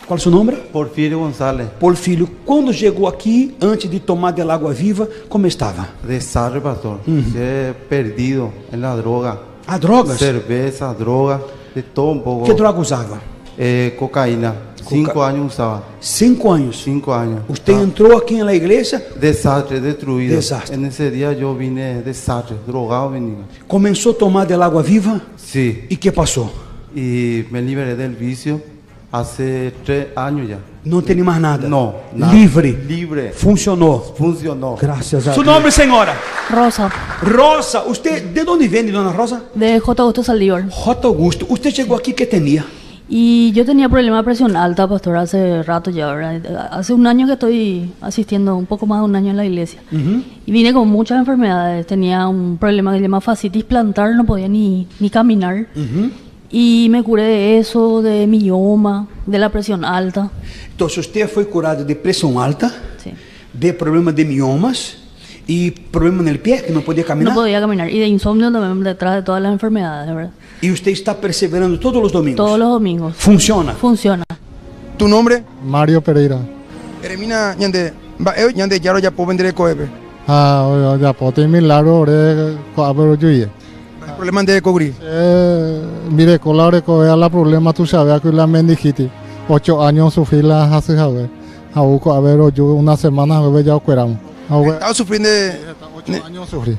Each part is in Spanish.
Qual é o seu nome? Porfirio González. Porfírio. Quando chegou aqui, antes de tomar del água viva, como estava? Desastre, pastor. He perdido en la droga. Ah, drogas? Cerveza, droga, de todo un poco. Que droga usava? Cocaína. 5 años usaba. 5 anos. 5 años. Usted entrou aqui na igreja, Desastre, destruido. Desastre. En ese día yo vine desastre, drogado venía. começou a tomar del água viva, Sí. e que passou? Y me liberé del vicio hace 3 años ya. Não tem mais nada. No, nada. Livre. Libre. Funcionou. Funcionó. Graças a Deus. Seu nome, senhora? Rosa, Rosa. Usted, de onde vem, dona Rosa? de J. Augusto Saldívar. J. Augusto. Usted chegou aqui, que tinha? Y yo tenía problema de presión alta, pastor, hace rato ya, ¿verdad? Hace un año que estoy asistiendo, un poco más de un año en la iglesia. Y vine con muchas enfermedades. Tenía un problema que se llama fascitis plantar, no podía ni caminar. Y me curé de eso, de mioma, de la presión alta. Então, usted foi curado de pressão alta, Sí. de problema de miomas e problema no pé, que não podia No caminhar. podía caminar. Y de insomnio también, detrás de todas las enfermedades, ¿verdad? E usted está perseverando todos os domingos. Todos los domingos. Funciona. Funciona. ¿Tu nombre? Mario Pereira. Eremina ñande ñande yaro ya puedo vender coebe. Ya pote milagro ore ko abero juye. El problema de cogri. Mire colare ko la problema tú sabes que la mendigiti. 8 años sufrí la hace jabe. Ko abero yo una semana jabe ya operamos. Estaba sufriendo 8 años sufrí.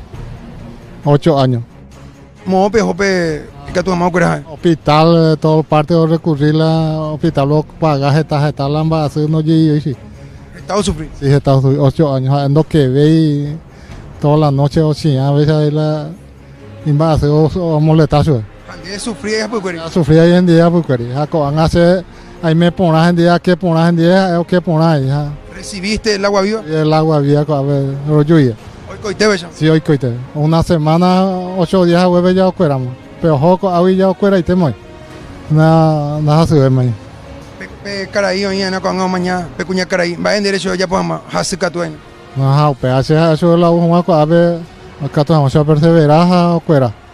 8 años. mo pe que tu mamá cura. Hospital todo parte de recurrir la hospital lo paga esta lamba hace no y sí. Estaba sufriendo. Sí, estaba 8 años ando que ve toda la noche o sí, a veces ahí la invase o molestazo. Ande sufría por cura. Sufría hoy en día porque van a hacer ahí me ponen en día que ponen en día o que ponen ahí. ¿Recibiste el agua viva? El agua había a ver lo lluvia. Hoy coite bella. Sí, hoy coite. Una semana 8 días jueves ya operamos. Pero joco hoy ya opera y te muy. Nada se ve mañana. Pe caraí mañana con mañana pe cuña caraí. Va en derecho ya podemos hasuka tu en. No, opera se eso la una a ver acá tú vamos a perseverar a opera.